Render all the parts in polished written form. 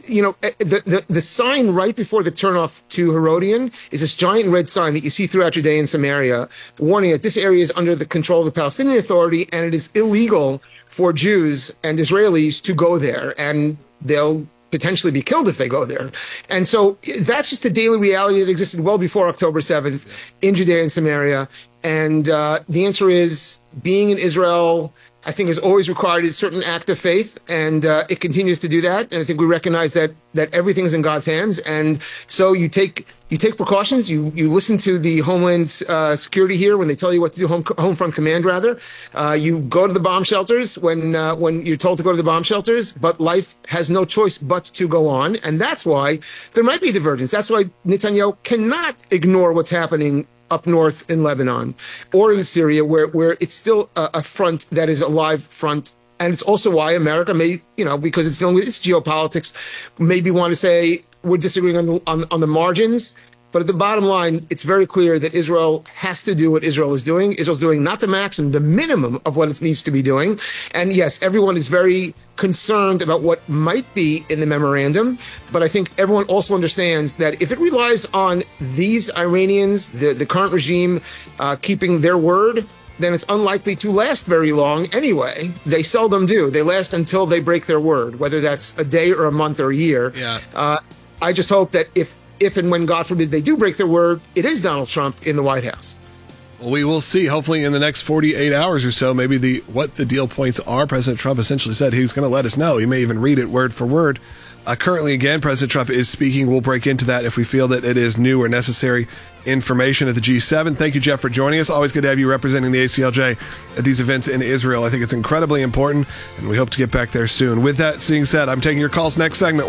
the sign right before the turnoff to Herodian is this giant red sign that you see throughout Judea and Samaria, warning that this area is under the control of the Palestinian Authority and it is illegal for Jews and Israelis to go there, and they'll potentially be killed if they go there. And so that's just the daily reality that existed well before October 7th in Judea and Samaria. And the answer is, being in Israel, I think, has always required a certain act of faith, and it continues to do that. And I think we recognize that everything's in God's hands. And so you take precautions. You listen to the Homeland Security here when they tell you what to do, Home Front Command rather. You go to the bomb shelters when you're told to go to the bomb shelters. But life has no choice but to go on, and that's why there might be divergence. That's why Netanyahu cannot ignore what's happening up north in Lebanon or in Syria, where it's still a front that is a live front. And it's also why America may, because it's dealing with its geopolitics, maybe want to say we're disagreeing on the margins. But at the bottom line, it's very clear that Israel has to do what Israel is doing. Israel's doing not the maximum, the minimum of what it needs to be doing. And yes, everyone is very concerned about what might be in the memorandum. But I think everyone also understands that if it relies on these Iranians, the current regime, keeping their word, then it's unlikely to last very long anyway. They seldom do. They last until they break their word, whether that's a day or a month or a year. Yeah. I just hope that if and when, God forbid, they do break their word, it is Donald Trump in the White House. Well, we will see, hopefully in the next 48 hours or so, maybe what the deal points are. President Trump essentially said he was going to let us know. He may even read it word for word. Currently, again, President Trump is speaking. We'll break into that if we feel that it is new or necessary information at the G7. Thank you, Jeff, for joining us. Always good to have you representing the ACLJ at these events in Israel. I think it's incredibly important, and we hope to get back there soon. With that being said, I'm taking your calls next segment,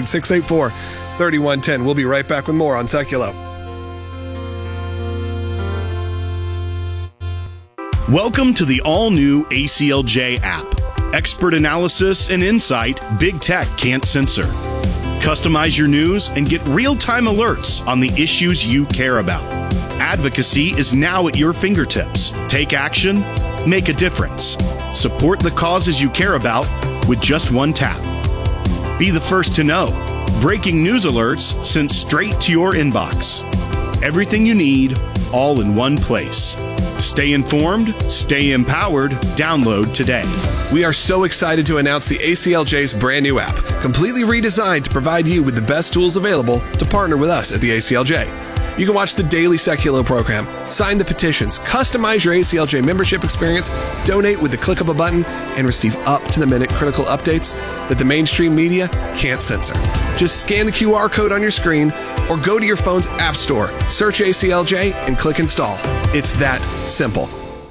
1-800-684-3110. We'll be right back with more on Seculo. Welcome to the all-new ACLJ app. Expert analysis and insight big tech can't censor. Customize your news and get real-time alerts on the issues you care about. Advocacy is now at your fingertips. Take action, make a difference. Support the causes you care about with just one tap. Be the first to know. Breaking news alerts sent straight to your inbox. Everything you need, all in one place. Stay informed, stay empowered. Download today. We are so excited to announce the ACLJ's brand new app, completely redesigned to provide you with the best tools available to partner with us at the ACLJ. You can watch the daily Seculo program, sign the petitions, customize your ACLJ membership experience, donate with the click of a button, and receive up-to-the-minute critical updates that the mainstream media can't censor. Just scan the QR code on your screen or go to your phone's app store, search ACLJ, and click install. It's that simple.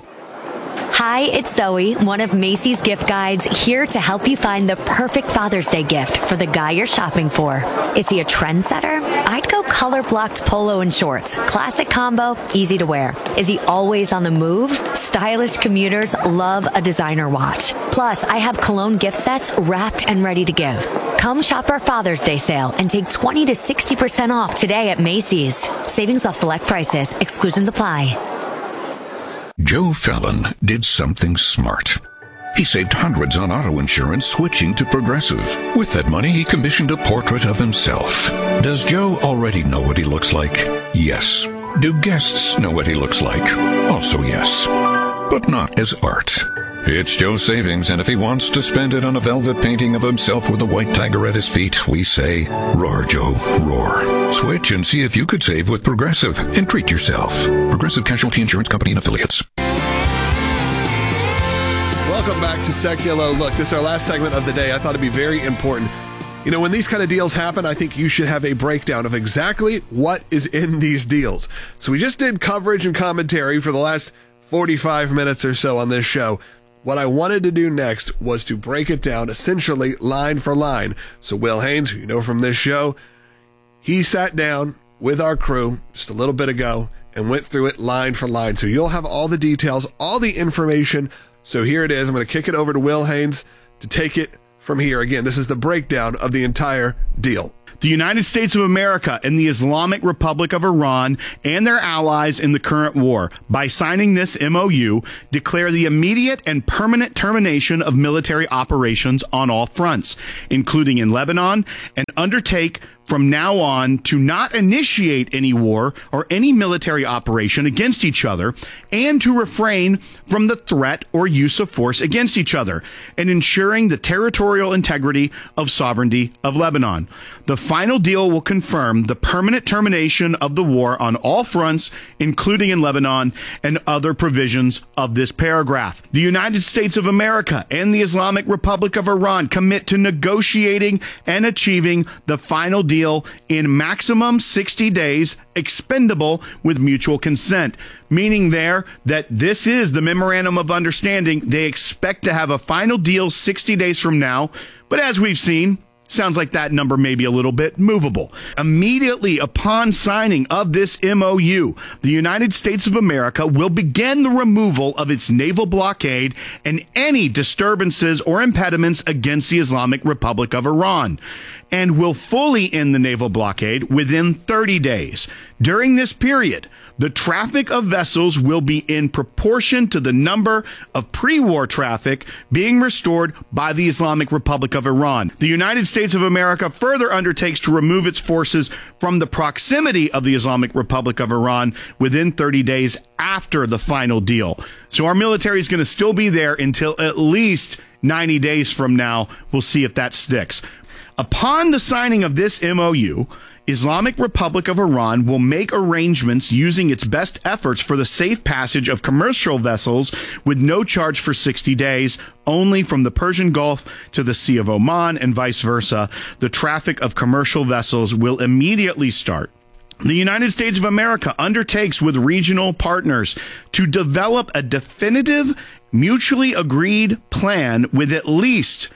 Hi, it's Zoe, one of Macy's gift guides, here to help you find the perfect Father's Day gift for the guy you're shopping for. Is he a trendsetter? I'd go color-blocked polo and shorts. Classic combo, easy to wear. Is he always on the move? Stylish commuters love a designer watch. Plus, I have cologne gift sets wrapped and ready to give. Come shop our Father's Day sale and take 20 to 60% off today at Macy's. Savings off select prices. Exclusions apply. Joe Fallon did something smart. He saved hundreds on auto insurance switching to Progressive. With that money, he commissioned a portrait of himself. Does Joe already know what he looks like? Yes. Do guests know what he looks like? Also yes. But not as art. It's Joe's savings, and if he wants to spend it on a velvet painting of himself with a white tiger at his feet, we say, roar, Joe, roar. Switch and see if you could save with Progressive and treat yourself. Progressive Casualty Insurance Company and Affiliates. Welcome back to Seculo. Look, this is our last segment of the day. I thought it'd be very important. When these kind of deals happen, I think you should have a breakdown of exactly what is in these deals. So we just did coverage and commentary for the last 45 minutes or so on this show. What I wanted to do next was to break it down essentially line for line. So Will Haynes, who you know from this show, he sat down with our crew just a little bit ago and went through it line for line. So you'll have all the details, all the information. So here it is. I'm going to kick it over to Will Haynes to take it from here. Again, this is the breakdown of the entire deal. The United States of America and the Islamic Republic of Iran and their allies in the current war, by signing this MOU, declare the immediate and permanent termination of military operations on all fronts, including in Lebanon, and undertake from now on to not initiate any war or any military operation against each other, and to refrain from the threat or use of force against each other, and ensuring the territorial integrity of sovereignty of Lebanon. The final deal will confirm the permanent termination of the war on all fronts, including in Lebanon, and other provisions of this paragraph. The United States of America and the Islamic Republic of Iran commit to negotiating and achieving the final deal in maximum 60 days, expendable with mutual consent, meaning there that this is the memorandum of understanding. They expect to have a final deal 60 days from now, but as we've seen, sounds like that number may be a little bit movable. Immediately upon signing of this MOU, the United States of America will begin the removal of its naval blockade and any disturbances or impediments against the Islamic Republic of Iran, and will fully end the naval blockade within 30 days. During this period, the traffic of vessels will be in proportion to the number of pre-war traffic being restored by the Islamic Republic of Iran. The United States of America further undertakes to remove its forces from the proximity of the Islamic Republic of Iran within 30 days after the final deal. So our military is going to still be there until at least 90 days from now. We'll see if that sticks. Upon the signing of this MOU, Islamic Republic of Iran will make arrangements using its best efforts for the safe passage of commercial vessels with no charge for 60 days, only from the Persian Gulf to the Sea of Oman and vice versa. The traffic of commercial vessels will immediately start. The United States of America undertakes with regional partners to develop a definitive, mutually agreed plan with at least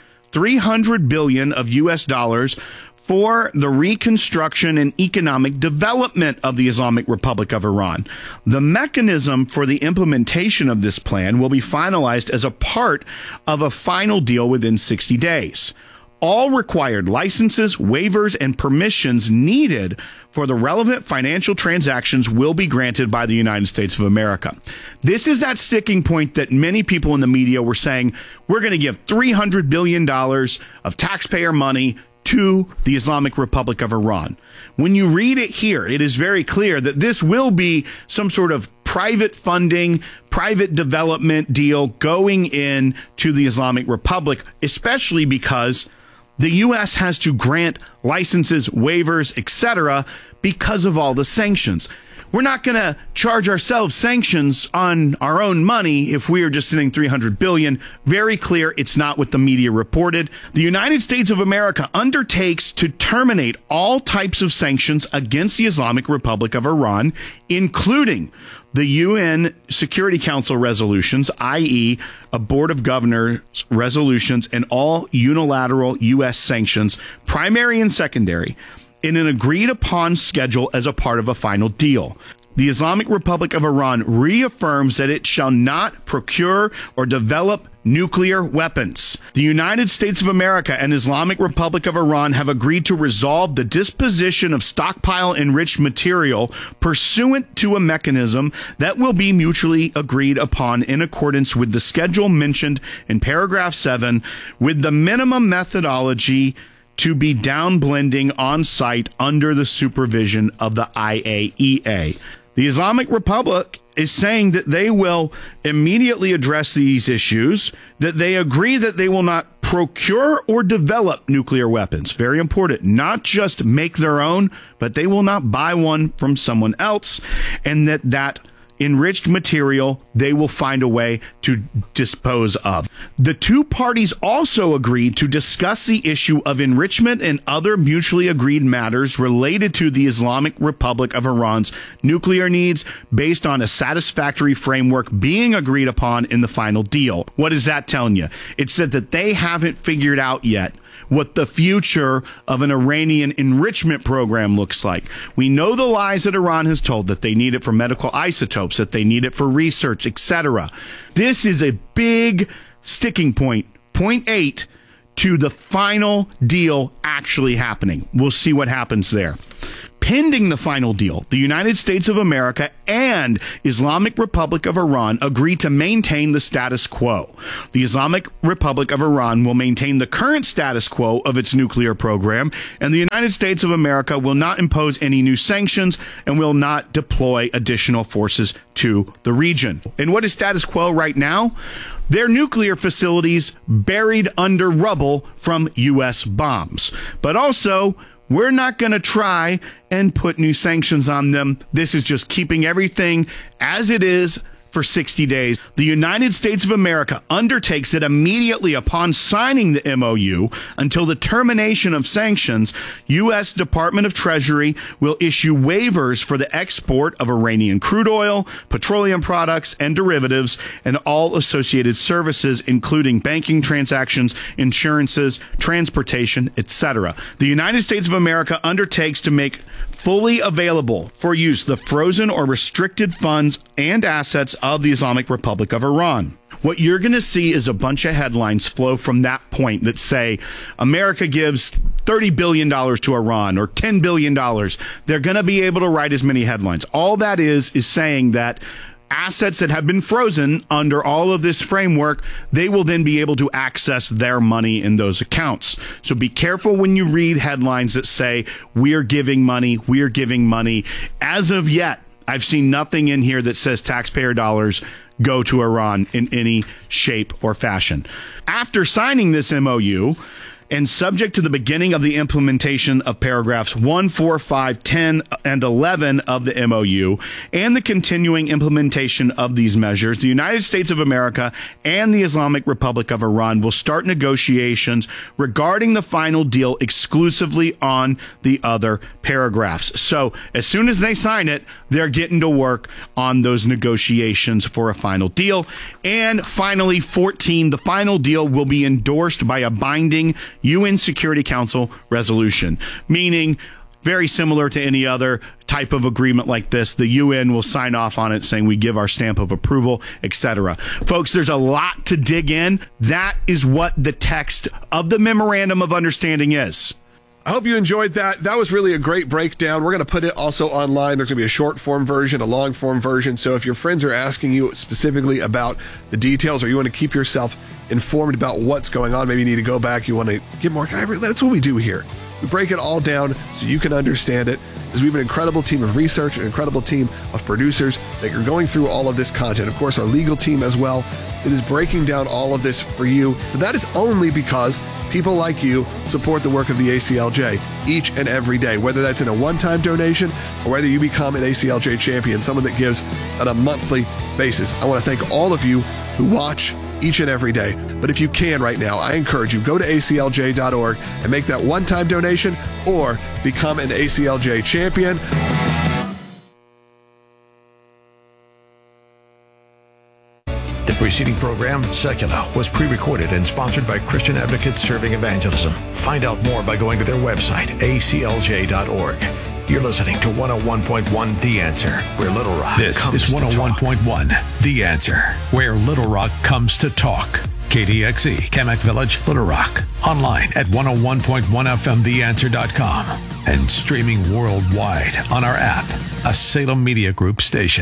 $300 billion of US dollars for the reconstruction and economic development of the Islamic Republic of Iran. The mechanism for the implementation of this plan will be finalized as a part of a final deal within 60 days. All required licenses, waivers, and permissions needed for the relevant financial transactions will be granted by the United States of America. This is that sticking point that many people in the media were saying, we're going to give $300 billion of taxpayer money to the Islamic Republic of Iran. When you read it here, it is very clear that this will be some sort of private funding, private development deal going in to the Islamic Republic, especially because the U.S. has to grant licenses, waivers, etc., because of all the sanctions. We're not going to charge ourselves sanctions on our own money if we are just sending $300 billion. Very clear, it's not what the media reported. The United States of America undertakes to terminate all types of sanctions against the Islamic Republic of Iran, including the UN Security Council resolutions, i.e., a Board of Governors resolutions, and all unilateral U.S. sanctions, primary and secondary, in an agreed-upon schedule as a part of a final deal. The Islamic Republic of Iran reaffirms that it shall not procure or develop nuclear weapons. The United States of America and Islamic Republic of Iran have agreed to resolve the disposition of stockpile enriched material pursuant to a mechanism that will be mutually agreed upon in accordance with the schedule mentioned in paragraph 7, with the minimum methodology to be downblending on site under the supervision of the IAEA. The Islamic Republic is saying that they will immediately address these issues, that they agree that they will not procure or develop nuclear weapons. Very important. Not just make their own, but they will not buy one from someone else, and that enriched material they will find a way to dispose of. The two parties also agreed to discuss the issue of enrichment and other mutually agreed matters related to the Islamic Republic of Iran's nuclear needs based on a satisfactory framework being agreed upon in the final deal. What is that telling you? It said that they haven't figured out yet what the future of an Iranian enrichment program looks like. We know the lies that Iran has told, that they need it for medical isotopes, that they need it for research, etc. This is a big sticking point, point 8, to the final deal actually happening. We'll see what happens there. Pending the final deal, the United States of America and Islamic Republic of Iran agree to maintain the status quo. The Islamic Republic of Iran will maintain the current status quo of its nuclear program, and the United States of America will not impose any new sanctions and will not deploy additional forces to the region. And what is status quo right now? Their nuclear facilities buried under rubble from U.S. bombs. But also, we're not going to try and put new sanctions on them. This is just keeping everything as it is for 60 days. The United States of America undertakes that immediately upon signing the MOU, until the termination of sanctions, U.S. Department of Treasury will issue waivers for the export of Iranian crude oil, petroleum products, and derivatives, and all associated services, including banking transactions, insurances, transportation, etc. The United States of America undertakes to make fully available for use the frozen or restricted funds and assets of the Islamic Republic of Iran. What you're going to see is a bunch of headlines flow from that point that say America gives $30 billion to Iran or $10 billion. They're going to be able to write as many headlines. All that is saying that assets that have been frozen under all of this framework, they will then be able to access their money in those accounts. So be careful when you read headlines that say, we're giving money. As of yet, I've seen nothing in here that says taxpayer dollars go to Iran in any shape or fashion. After signing this MOU, and subject to the beginning of the implementation of paragraphs 1, 4, 5, 10, and 11 of the MOU, and the continuing implementation of these measures, the United States of America and the Islamic Republic of Iran will start negotiations regarding the final deal exclusively on the other paragraphs. So as soon as they sign it, they're getting to work on those negotiations for a final deal. And finally, 14, the final deal will be endorsed by a binding UN Security Council resolution, meaning very similar to any other type of agreement like this, the UN will sign off on it saying we give our stamp of approval, etc. Folks, there's a lot to dig in. That is what the text of the Memorandum of Understanding is. I hope you enjoyed that. That was really a great breakdown. We're going to put it also online. There's going to be a short form version, a long form version. So if your friends are asking you specifically about the details, or you want to keep yourself informed about what's going on, maybe you need to go back, you want to get more, that's what we do here. We break it all down so you can understand it, because we have an incredible team of research, an incredible team of producers that are going through all of this content. Of course, our legal team as well that is breaking down all of this for you. But that is only because people like you support the work of the ACLJ each and every day, whether that's in a one-time donation or whether you become an ACLJ champion, someone that gives on a monthly basis. I want to thank all of you who watch each and every day. But if you can right now, I encourage you, go to aclj.org and make that one-time donation or become an ACLJ champion. The preceding program, Secular, was pre-recorded and sponsored by Christian Advocates Serving Evangelism. Find out more by going to their website, aclj.org. You're listening to 101.1 The Answer, where Little Rock This comes is 101.1 The Answer, where Little Rock comes to talk. KDXE, Kamak Village, Little Rock. Online at 101.1fmtheanswer.com and streaming worldwide on our app, a Salem Media Group station.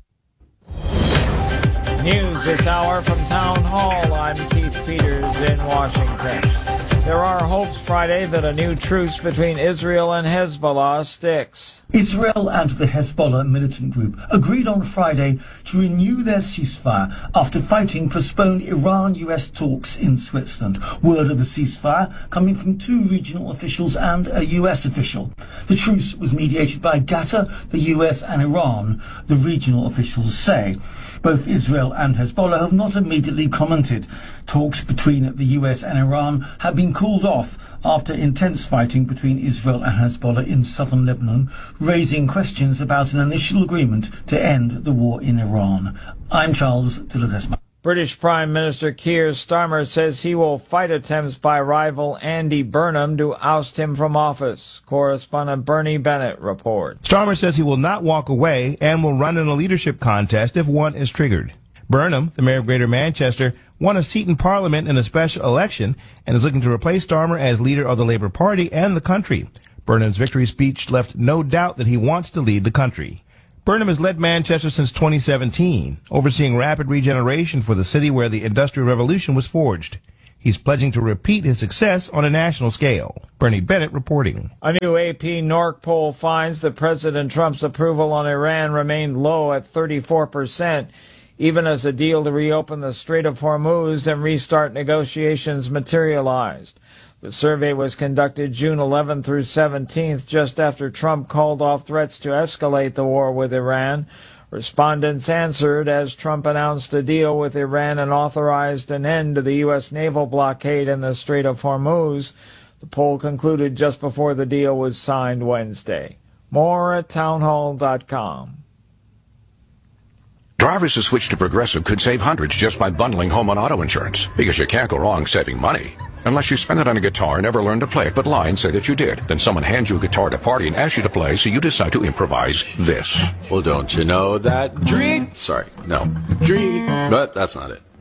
News this hour from Town Hall. I'm Keith Peters in Washington. There are hopes Friday that a new truce between Israel and Hezbollah sticks. Israel and the Hezbollah militant group agreed on Friday to renew their ceasefire after fighting postponed Iran-US talks in Switzerland. Word of the ceasefire coming from two regional officials and a US official. The truce was mediated by Qatar, the US and Iran, the regional officials say. Both Israel and Hezbollah have not immediately commented. Talks between the US and Iran have been called off after intense fighting between Israel and Hezbollah in southern Lebanon, raising questions about an initial agreement to end the war in Iran. I'm Charles Tilladesma. British Prime Minister Keir Starmer says he will fight attempts by rival Andy Burnham to oust him from office. Correspondent Bernie Bennett reports. Starmer says he will not walk away and will run in a leadership contest if one is triggered. Burnham, the mayor of Greater Manchester, won a seat in Parliament in a special election and is looking to replace Starmer as leader of the Labour Party and the country. Burnham's victory speech left no doubt that he wants to lead the country. Burnham has led Manchester since 2017, overseeing rapid regeneration for the city where the Industrial Revolution was forged. He's pledging to repeat his success on a national scale. Bernie Bennett reporting. A new AP NORC poll finds that President Trump's approval on Iran remained low at 34%, even as a deal to reopen the Strait of Hormuz and restart negotiations materialized. The survey was conducted June 11 through 17th, just after Trump called off threats to escalate the war with Iran. Respondents answered as Trump announced a deal with Iran and authorized an end to the U.S. naval blockade in the Strait of Hormuz. The poll concluded just before the deal was signed Wednesday. More at townhall.com. Drivers who switch to Progressive could save hundreds just by bundling home and auto insurance, because you can't go wrong saving money. Unless you spend it on a guitar and never learn to play it, but lie and say that you did. Then someone hands you a guitar at a party and asks you to play, so you decide to improvise this. Well, don't you know that dream, but that's not it.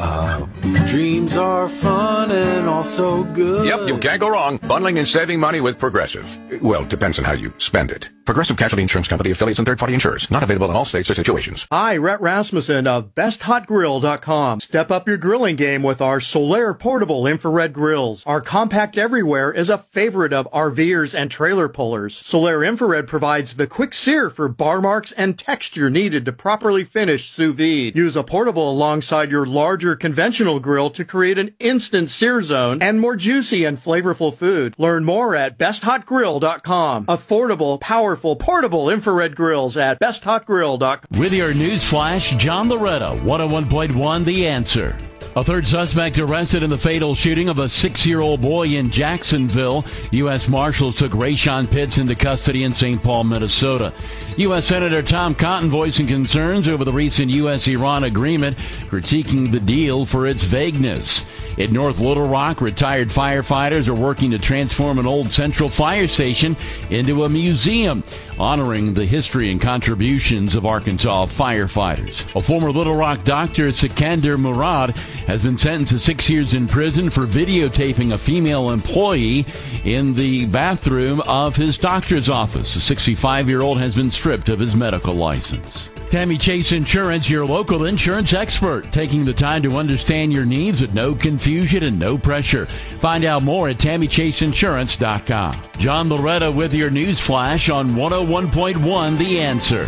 Dreams are fun and also good. Yep, you can't go wrong. Bundling and saving money with Progressive. Well, depends on how you spend it. Progressive Casualty Insurance Company, affiliates, and third-party insurers. Not available in all states or situations. Hi, Rhett Rasmussen of BestHotGrill.com. Step up your grilling game with our Solaire portable infrared grills. Our compact everywhere is a favorite of RVers and trailer pullers. Solaire infrared provides the quick sear for bar marks and texture needed to properly finish sous vide. Use a portable alongside your larger conventional grill to create an instant sear zone and more juicy and flavorful food. Learn more at BestHotGrill.com. Affordable, powerful, portable infrared grills at BestHotGrill.com. With your news flash, John Loretta, 101.1 The Answer. A third suspect arrested in the fatal shooting of a 6-year-old boy in Jacksonville. U.S. Marshals took Rayshon Pitts into custody in St. Paul, Minnesota. U.S. Senator Tom Cotton voicing concerns over the recent U.S.-Iran agreement, critiquing the deal for its vagueness. In North Little Rock, retired firefighters are working to transform an old Central Fire Station into a museum, honoring the history and contributions of Arkansas firefighters. A former Little Rock doctor, Sikander Murad, has been sentenced to 6 years in prison for videotaping a female employee in the bathroom of his doctor's office. The 65-year-old has been stripped of his medical license. Tammy Chase Insurance, your local insurance expert, taking the time to understand your needs with no confusion and no pressure. Find out more at TammyChaseInsurance.com. John Loretta with your news flash on 101.1 The Answer.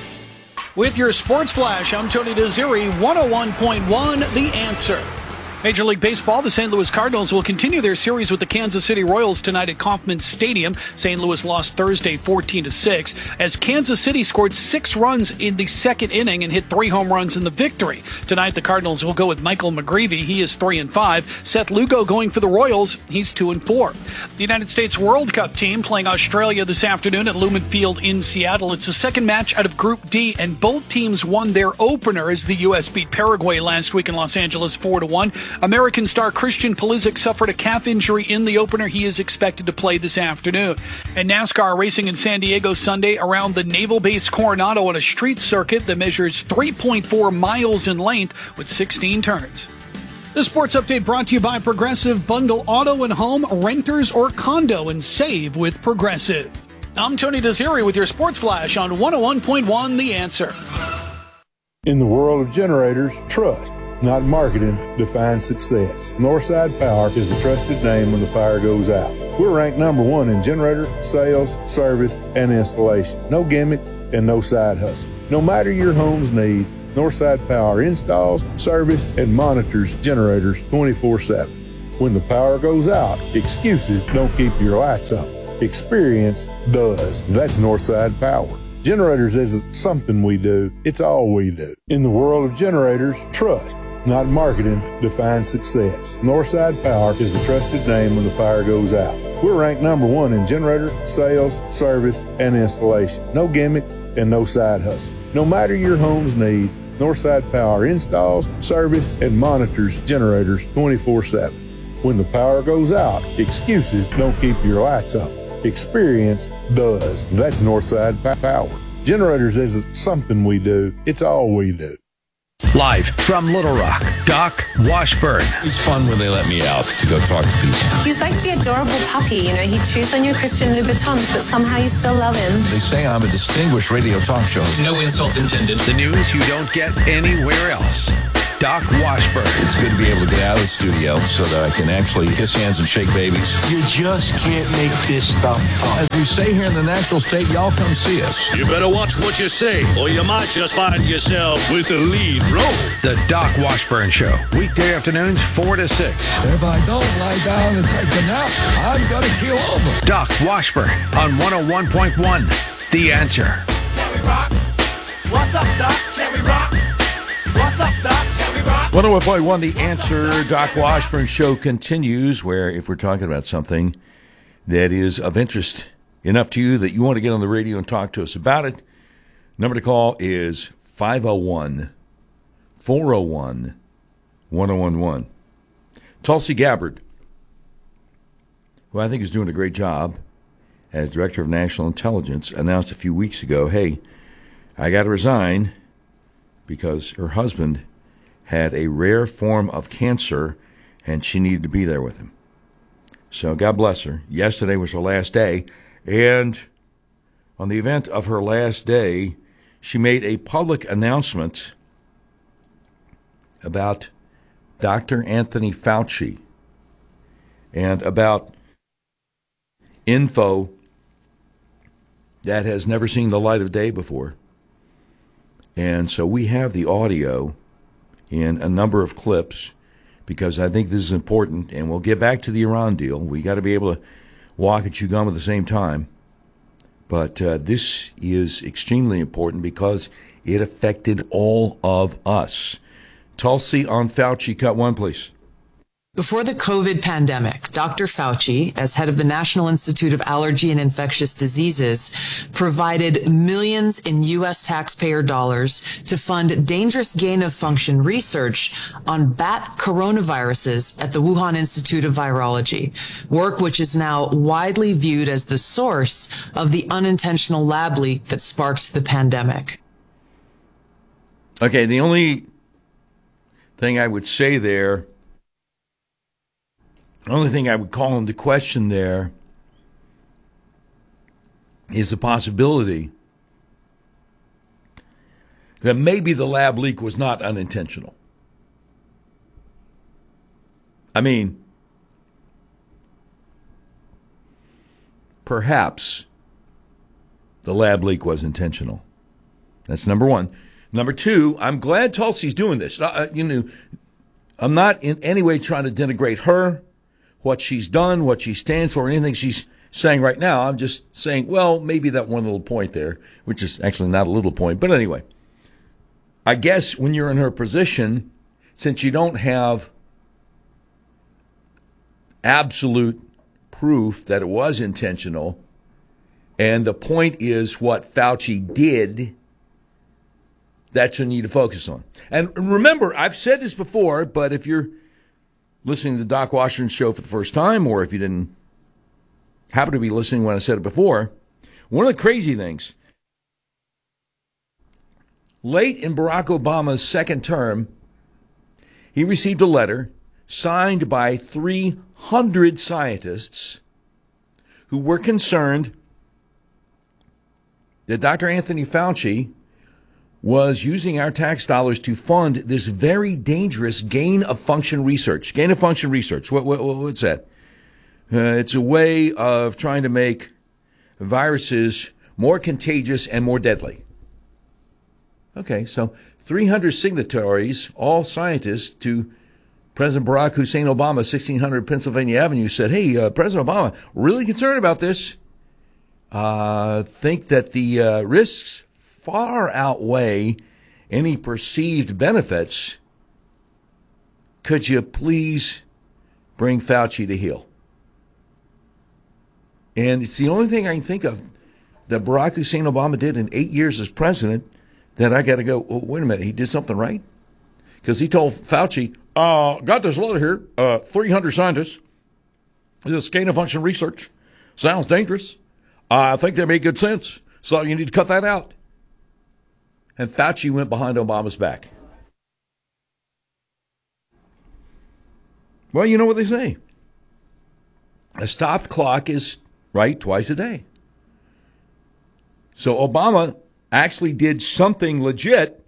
With your sports flash, I'm Tony Desiri, 101.1 The Answer. Major League Baseball, the St. Louis Cardinals will continue their series with the Kansas City Royals tonight at Kauffman Stadium. St. Louis lost Thursday 14-6 as Kansas City scored 6 runs in the second inning and hit 3 home runs in the victory. Tonight, the Cardinals will go with Michael McGreevy. He is 3-5. Seth Lugo going for the Royals. He's 2-4. The United States World Cup team playing Australia this afternoon at Lumen Field in Seattle. It's the second match out of Group D, and both teams won their opener as the U.S. beat Paraguay last week in Los Angeles 4-1. American star Christian Pulisic suffered a calf injury in the opener. He is expected to play this afternoon. And NASCAR racing in San Diego Sunday around the Naval Base Coronado on a street circuit that measures 3.4 miles in length with 16 turns. The sports update brought to you by Progressive. Bundle auto and home, renters or condo, and save with Progressive. I'm Tony Desiri with your sports flash on 101.1 The Answer. In the world of generators, trust, not marketing, defines success. Northside Power is the trusted name when the fire goes out. We're ranked number 1 in generator, sales, service, and installation. No gimmicks and no side hustle. No matter your home's needs, Northside Power installs, service, and monitors generators 24/7. When the power goes out, excuses don't keep your lights on. Experience does. That's Northside Power. Generators isn't something we do, it's all we do. In the world of generators, trust, not marketing, defines success. Northside Power is the trusted name when the fire goes out. We're ranked number 1 in generator, sales, service, and installation. No gimmicks and no side hustle. No matter your home's needs, Northside Power installs, service, and monitors generators 24/7. When the power goes out, excuses don't keep your lights on. Experience does. That's Northside Power. Generators isn't something we do, it's all we do. Live from Little Rock, Doc Washburn. It's fun when they let me out to go talk to people. He's like the adorable puppy, you know. He chews on your Christian Louboutins, but somehow you still love him. They say I'm a distinguished radio talk show host. No insult intended. The news you don't get anywhere else. Doc Washburn. It's good to be able to get out of the studio so that I can actually kiss hands and shake babies. You just can't make this stuff up. As we say here in the natural state, y'all come see us. You better watch what you say, or you might just find yourself with the lead role. The Doc Washburn Show. Weekday afternoons, 4 to 6. If I don't lie down and take a nap, I'm going to keel over. Doc Washburn on 101.1. The Answer. Can we rock? What's up, Doc? Can we rock? What's up, Doc? 101.1 The Answer. Doc Washburn Show continues, where if we're talking about something that is of interest enough to you that you want to get on the radio and talk to us about it, number to call is 501-401-1011. Tulsi Gabbard, who I think is doing a great job as Director of National Intelligence, announced a few weeks ago, hey, I got to resign because her husband had a rare form of cancer, and she needed to be there with him. So God bless her. Yesterday was her last day, and on the event of her last day, she made a public announcement about Dr. Anthony Fauci and about info that has never seen the light of day before. And so we have the audio in a number of clips because I think this is important, and we'll get back to the Iran deal. We got to be able to walk and chew gum at the same time. But this is extremely important because it affected all of us. Tulsi on Fauci, cut one, please. Before the COVID pandemic, Dr. Fauci, as head of the National Institute of Allergy and Infectious Diseases, provided millions in U.S. taxpayer dollars to fund dangerous gain-of-function research on bat coronaviruses at the Wuhan Institute of Virology, work which is now widely viewed as the source of the unintentional lab leak that sparked the pandemic. Okay, the only thing I would say there, the only thing I would call into question there is the possibility that maybe the lab leak was not unintentional. I mean, perhaps the lab leak was intentional. That's number one. Number two, I'm glad Tulsi's doing this. I'm not in any way trying to denigrate her, what she's done, what she stands for, anything she's saying right now. I'm just saying, well, maybe that one little point there, which is actually not a little point. But anyway, I guess when you're in her position, since you don't have absolute proof that it was intentional, and the point is what Fauci did, that's what you need to focus on. And remember, I've said this before, but if you're listening to the Doc Washburn Show for the first time, or if you didn't happen to be listening when I said it before, one of the crazy things, late in Barack Obama's second term, he received a letter signed by 300 scientists who were concerned that Dr. Anthony Fauci was using our tax dollars to fund this very dangerous gain-of-function research. Gain-of-function research, what's that? It's a way of trying to make viruses more contagious and more deadly. Okay, so 300 signatories, all scientists, to President Barack Hussein Obama, 1600 Pennsylvania Avenue, said, hey, President Obama, really concerned about this. Think that the risks far outweigh any perceived benefits. Could you please bring Fauci to heel? And it's the only thing I can think of that Barack Hussein Obama did in 8 years as president that I got to go, oh, wait a minute, he did something right? Because he told Fauci, got this letter here, 300 scientists, this gain-of-function research sounds dangerous. I think they make good sense, so you need to cut that out. And Fauci went behind Obama's back. Well, you know what they say. A stopped clock is right twice a day. So Obama actually did something legit.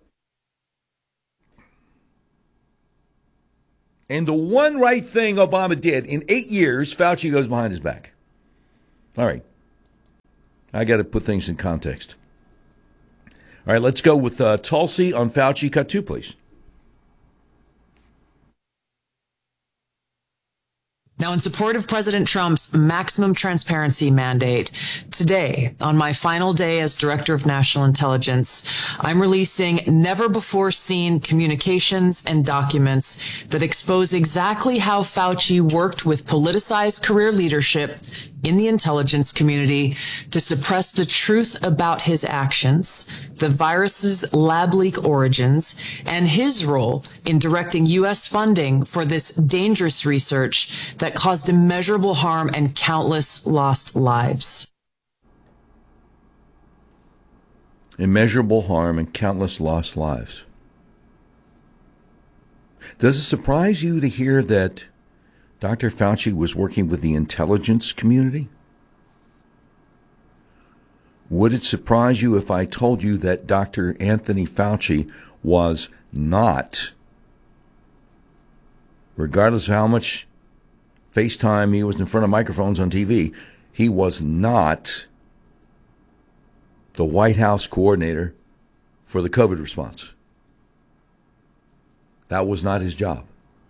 And the one right thing Obama did in 8 years, Fauci goes behind his back. All right. I got to put things in context. All right, let's go with Tulsi on Fauci. Cut 2, please. Now, in support of President Trump's maximum transparency mandate, today, on my final day as Director of National Intelligence, I'm releasing never-before-seen communications and documents that expose exactly how Fauci worked with politicized career leadership in the intelligence community to suppress the truth about his actions, the virus's lab leak origins, and his role in directing U.S. funding for this dangerous research that caused immeasurable harm and countless lost lives. Immeasurable harm and countless lost lives. Does it surprise you to hear that Dr. Fauci was working with the intelligence community? Would it surprise you if I told you that Dr. Anthony Fauci was not, regardless of how much FaceTime he was in front of microphones on TV, he was not the White House coordinator for the COVID response? That was not his job.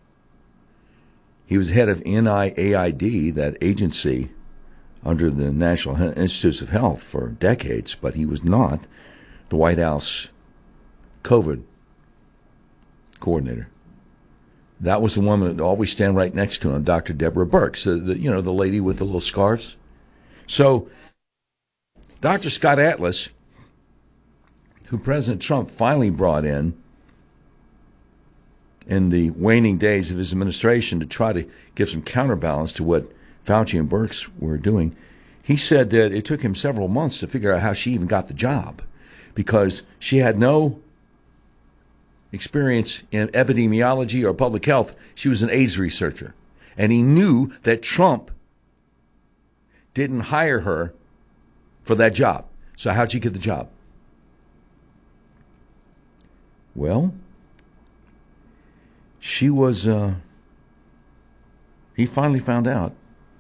He was head of NIAID, that agency under the National Institutes of Health, for decades, but he was not the White House COVID coordinator. That was the woman that always stand right next to him, Dr. Deborah Birx, the lady with the little scarves. So Dr. Scott Atlas, who President Trump finally brought in the waning days of his administration to try to give some counterbalance to what Fauci and Birx were doing, he said that it took him several months to figure out how she even got the job because she had no experience in epidemiology or public health. She was an AIDS researcher. And he knew that Trump didn't hire her for that job. So how'd she get the job? Well, she was, he finally found out.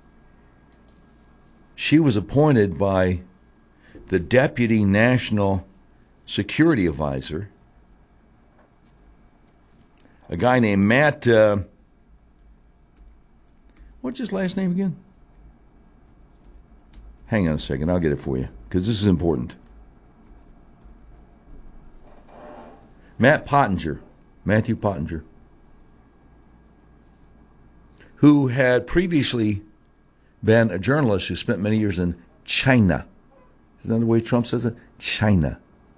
She was appointed by the Deputy National Security Advisor, a guy named Matt, what's his last name again? Hang on a second, I'll get it for you, because this is important. Matthew Pottinger, who had previously been a journalist who spent many years in China. Isn't that the way Trump says it? China.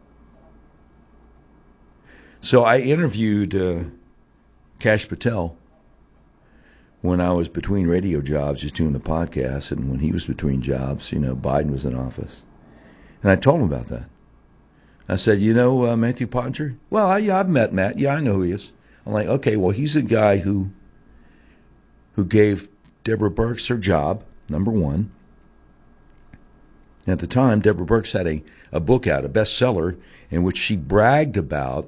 So I interviewed Kash Patel when I was between radio jobs, just doing the podcast, and when he was between jobs, Biden was in office. And I told him about that. I said, Matthew Pottinger? Well, yeah, I've met Matt. Yeah, I know who he is. I'm like, okay, well, he's a guy who gave Deborah Birx her job, number one. At the time, Deborah Birx had a book out, a bestseller, in which she bragged about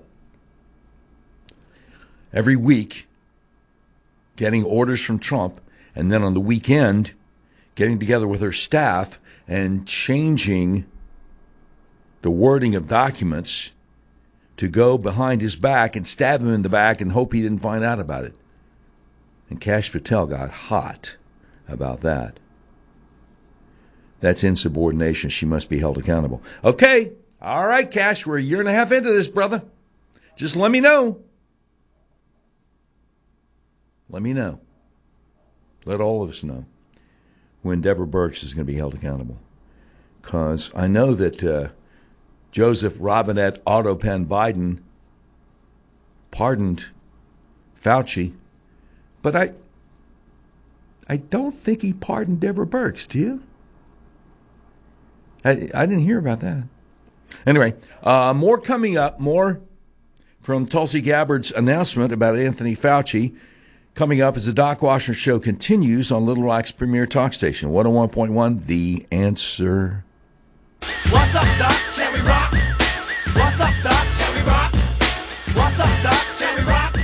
every week getting orders from Trump, and then on the weekend getting together with her staff and changing the wording of documents to go behind his back and stab him in the back and hope he didn't find out about it. And Kash Patel got hot about that. That's insubordination. She must be held accountable. Okay. All right, Kash, we're a year and a half into this, brother. Just let me know. Let me know. Let all of us know when Deborah Birx is going to be held accountable. Because I know that Joseph Robinette Autopen Biden pardoned Fauci, but I don't think he pardoned Deborah Birx. Do you? I didn't hear about that. Anyway, more coming up. More from Tulsi Gabbard's announcement about Anthony Fauci. Coming up as the Doc Washington Show continues on Little Rock's premier talk station, 101.1 The Answer. What's up, Doc? Can we rock? What's up, Doc? Can we rock? What's up, Doc? Can we rock?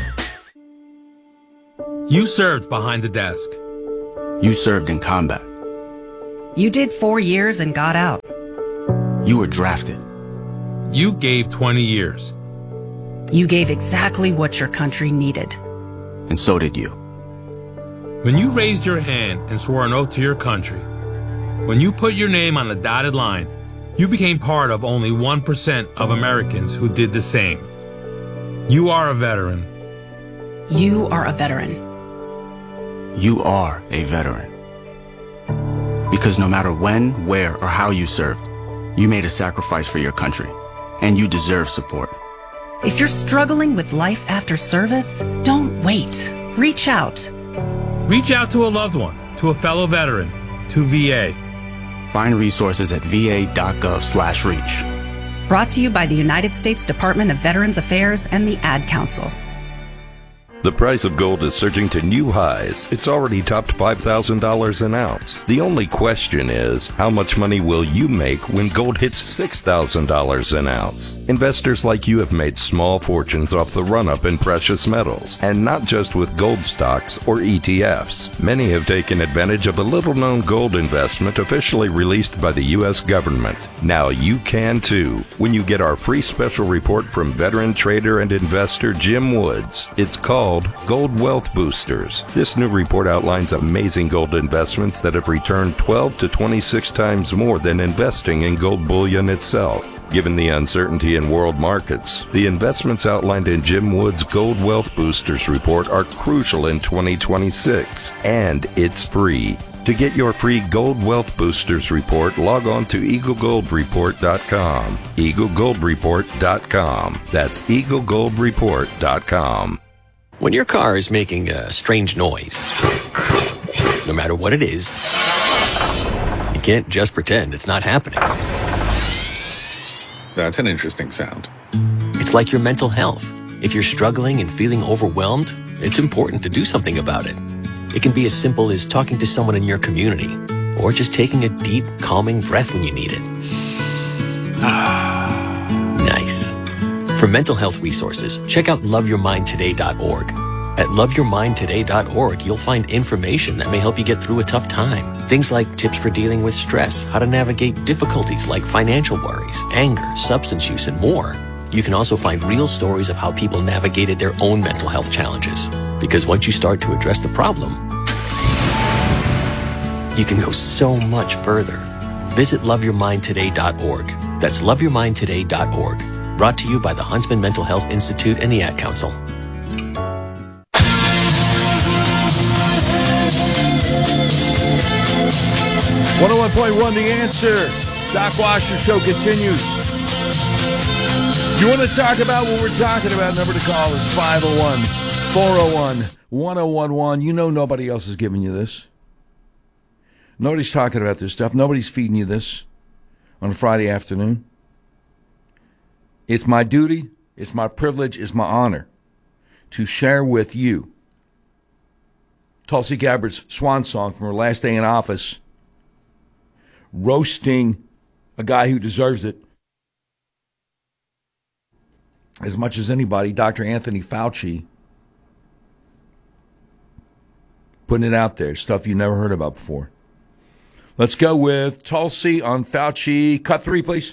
You served behind the desk. You served in combat. You did 4 years and got out. You were drafted. You gave 20 years. You gave exactly what your country needed. And so did you. When you raised your hand and swore an oath to your country, when you put your name on the dotted line, you became part of only 1% of Americans who did the same. You are a veteran. You are a veteran. You are a veteran. Because no matter when, where, or how you served, you made a sacrifice for your country, and you deserve support. If you're struggling with life after service, don't wait. Reach out. Reach out to a loved one, to a fellow veteran, to VA. Find resources at va.gov/reach. Brought to you by the United States Department of Veterans Affairs and the Ad Council. The price of gold is surging to new highs. It's already topped $5,000 an ounce. The only question is, how much money will you make when gold hits $6,000 an ounce? Investors like you have made small fortunes off the run-up in precious metals, and not just with gold stocks or ETFs. Many have taken advantage of a little-known gold investment officially released by the U.S. government. Now you can too, when you get our free special report from veteran trader and investor Jim Woods. It's called Gold Wealth Boosters. This new report outlines amazing gold investments that have returned 12 to 26 times more than investing in gold bullion itself. Given the uncertainty in world markets, the investments outlined in Jim Wood's Gold Wealth Boosters report are crucial in 2026, and it's free. To get your free Gold Wealth Boosters report, log on to EagleGoldReport.com. EagleGoldReport.com. That's EagleGoldReport.com. When your car is making a strange noise, no matter what it is, you can't just pretend it's not happening. That's an interesting sound. It's like your mental health. If you're struggling and feeling overwhelmed, it's important to do something about it. It can be as simple as talking to someone in your community, or just taking a deep, calming breath when you need it. Nice. For mental health resources, check out loveyourmindtoday.org. At loveyourmindtoday.org, you'll find information that may help you get through a tough time. Things like tips for dealing with stress, how to navigate difficulties like financial worries, anger, substance use, and more. You can also find real stories of how people navigated their own mental health challenges. Because once you start to address the problem, you can go so much further. Visit loveyourmindtoday.org. That's loveyourmindtoday.org. Brought to you by the Huntsman Mental Health Institute and the Ad Council. .1 The Answer. Doc Washer Show continues. You want to talk about what we're talking about? Number to call is 501-401-1011. You know nobody else is giving you this. Nobody's talking about this stuff. Nobody's feeding you this on a Friday afternoon. It's my duty, it's my privilege, it's my honor to share with you Tulsi Gabbard's swan song from her last day in office, roasting a guy who deserves it as much as anybody, Dr. Anthony Fauci, putting it out there, stuff you never heard about before. Let's go with Tulsi on Fauci. Cut 3, please.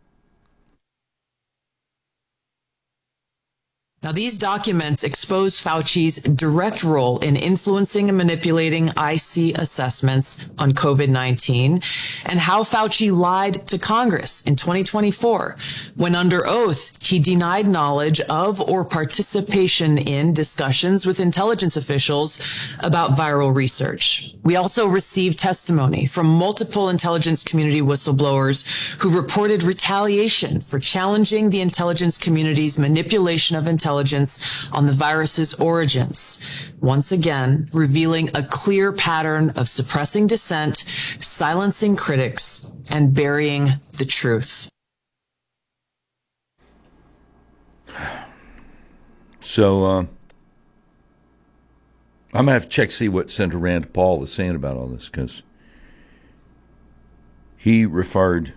Now, these documents expose Fauci's direct role in influencing and manipulating IC assessments on COVID-19 and how Fauci lied to Congress in 2024 when under oath he denied knowledge of or participation in discussions with intelligence officials about viral research. We also received testimony from multiple intelligence community whistleblowers who reported retaliation for challenging the intelligence community's manipulation of intelligence on the virus's origins, once again revealing a clear pattern of suppressing dissent, silencing critics, and burying the truth. So, I'm going to have to check see what Senator Rand Paul is saying about all this, because he referred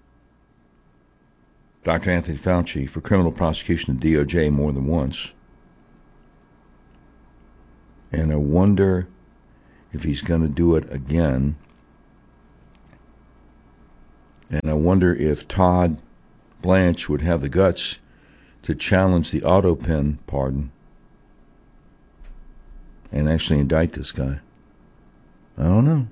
Dr. Anthony Fauci for criminal prosecution to DOJ more than once. And I wonder if he's going to do it again. And I wonder if Todd Blanche would have the guts to challenge the auto pen pardon and actually indict this guy. I don't know.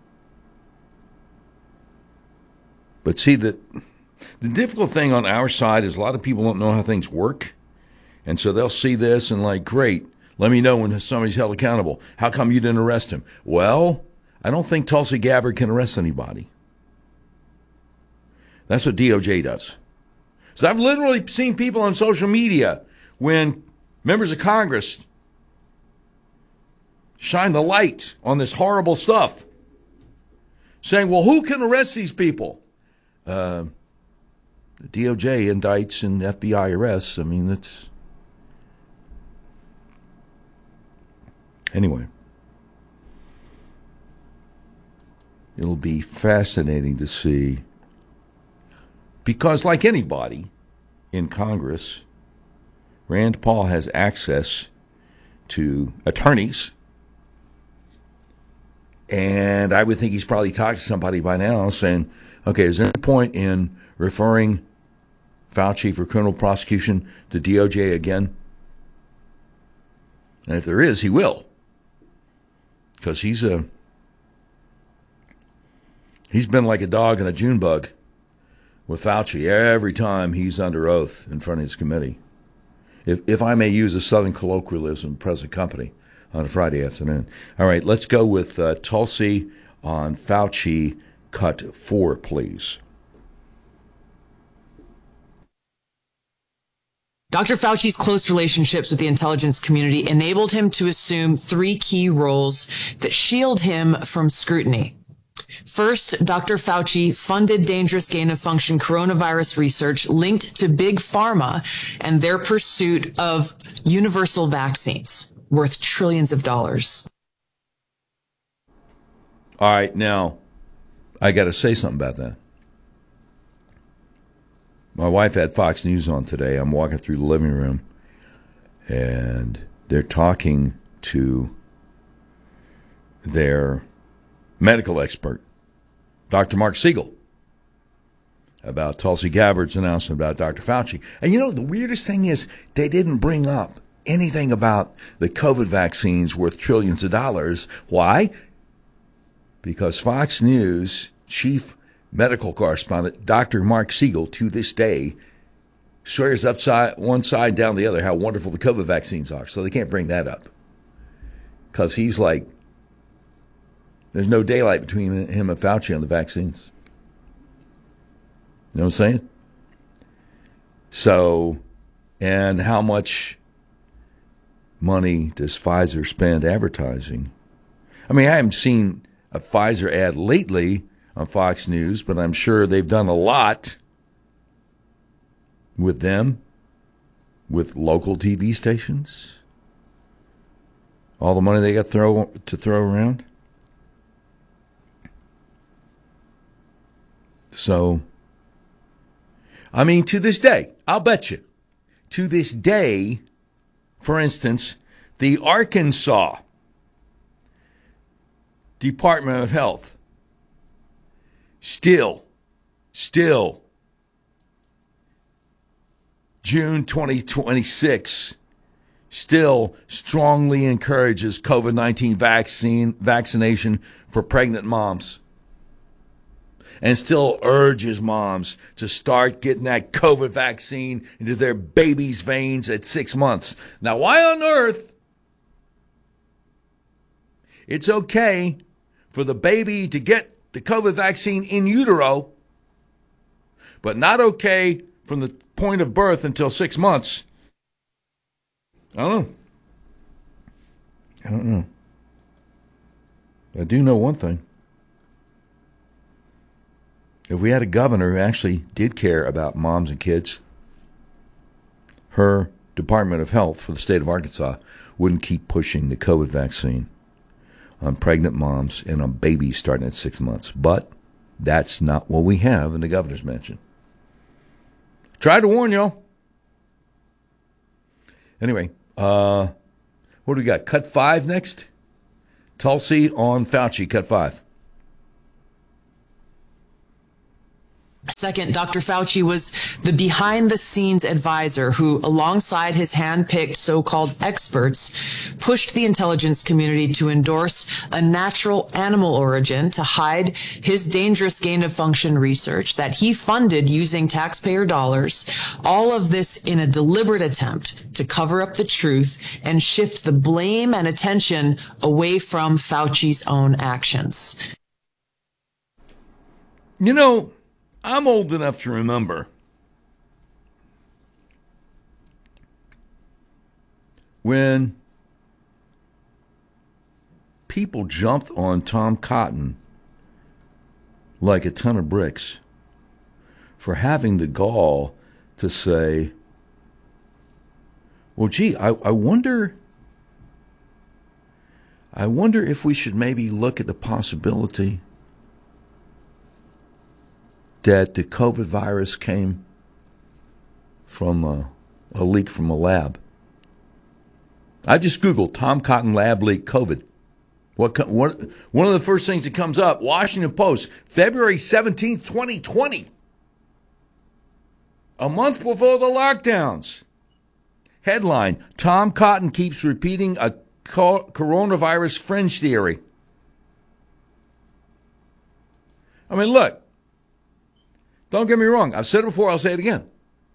But see, the difficult thing on our side is a lot of people don't know how things work. And so they'll see this and like, great, let me know when somebody's held accountable. How come you didn't arrest him? Well, I don't think Tulsi Gabbard can arrest anybody. That's what DOJ does. So I've literally seen people on social media when members of Congress shine the light on this horrible stuff, saying, well, who can arrest these people? The DOJ indicts and FBI arrests. I mean, that's... Anyway. It'll be fascinating to see, because like anybody in Congress, Rand Paul has access to attorneys. And I would think he's probably talked to somebody by now saying, okay, is there any point in referring Fauci for criminal prosecution to DOJ again? And if there is, he will. Because he's been like a dog in a June bug with Fauci every time he's under oath in front of his committee. If I may use a Southern colloquialism, present company on a Friday afternoon. All right, let's go with Tulsi on Fauci, cut 4, please. Dr. Fauci's close relationships with the intelligence community enabled him to assume 3 key roles that shield him from scrutiny. First, Dr. Fauci funded dangerous gain-of-function coronavirus research linked to Big Pharma and their pursuit of universal vaccines worth trillions of dollars. All right, now, I got to say something about that. My wife had Fox News on today. I'm walking through the living room, and they're talking to their medical expert, Dr. Mark Siegel, about Tulsi Gabbard's announcement about Dr. Fauci. And you know, the weirdest thing is they didn't bring up anything about the COVID vaccines worth trillions of dollars. Why? Because Fox News chief medical correspondent, Dr. Mark Siegel, to this day, swears upside one side down the other how wonderful the COVID vaccines are. So they can't bring that up. Because he's like, there's no daylight between him and Fauci on the vaccines. You know what I'm saying? So, and how much money does Pfizer spend advertising? I mean, I haven't seen a Pfizer ad lately on Fox News, but I'm sure they've done a lot with them, with local TV stations. All the money they got to throw around. So, I mean, to this day, I'll bet you, to this day, for instance, the Arkansas Department of Health still, June 2026, still strongly encourages COVID-19 vaccination for pregnant moms. And still urges moms to start getting that COVID vaccine into their baby's veins at 6 months. Now, why on earth it's okay for the baby to get the COVID vaccine in utero, but not okay from the point of birth until 6 months? I don't know. I do know one thing. If we had a governor who actually did care about moms and kids, her Department of Health for the state of Arkansas wouldn't keep pushing the COVID vaccine on pregnant moms and on babies starting at 6 months. But that's not what we have in the governor's mansion. Tried to warn y'all. Anyway, what do we got? Cut 5 next? Tulsi on Fauci, cut 5. Second, Dr. Fauci was the behind-the-scenes advisor who, alongside his hand-picked so-called experts, pushed the intelligence community to endorse a natural animal origin to hide his dangerous gain-of-function research that he funded using taxpayer dollars, all of this in a deliberate attempt to cover up the truth and shift the blame and attention away from Fauci's own actions. You know, I'm old enough to remember when people jumped on Tom Cotton like a ton of bricks for having the gall to say, well, gee, I wonder if we should maybe look at the possibility that the COVID virus came from a leak from a lab. I just Googled Tom Cotton lab leak COVID. One of the first things that comes up, Washington Post, February 17th, 2020. A month before the lockdowns. Headline, Tom Cotton keeps repeating a coronavirus fringe theory. I mean, look. Don't get me wrong. I've said it before. I'll say it again.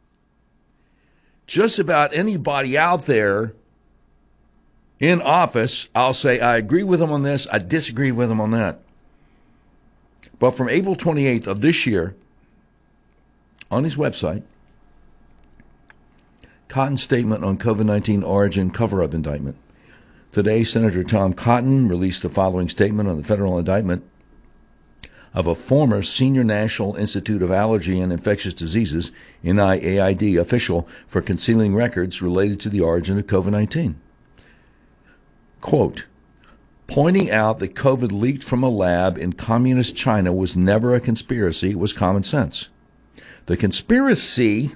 Just about anybody out there in office, I'll say I agree with them on this. I disagree with them on that. But from April 28th of this year, on his website, Cotton's statement on COVID-19 origin cover-up indictment. Today, Senator Tom Cotton released the following statement on the federal indictment of a former senior National Institute of Allergy and Infectious Diseases, NIAID, official for concealing records related to the origin of COVID-19. Quote, pointing out that COVID leaked from a lab in communist China was never a conspiracy, it was common sense. The conspiracy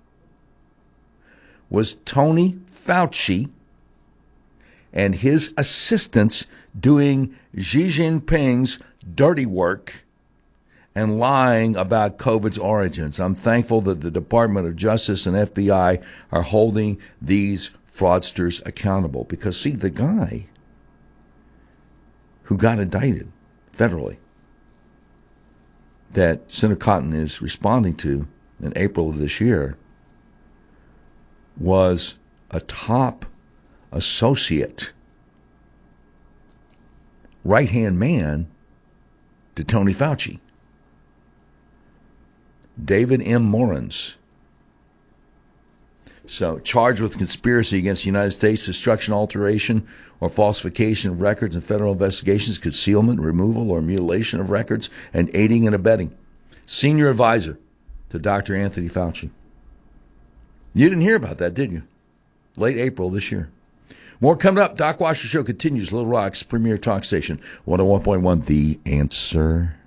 was Tony Fauci and his assistants doing Xi Jinping's dirty work and lying about COVID's origins. I'm thankful that the Department of Justice and FBI are holding these fraudsters accountable. Because, see, the guy who got indicted federally that Senator Cotton is responding to in April of this year was a top associate, right-hand man to Tony Fauci. David M. Morans. So, charged with conspiracy against the United States, destruction, alteration, or falsification of records in federal investigations, concealment, removal, or mutilation of records, and aiding and abetting. Senior advisor to Dr. Anthony Fauci. You didn't hear about that, did you? Late April this year. More coming up. Doc Washer Show continues. Little Rock's premier talk station, 101.1 The Answer.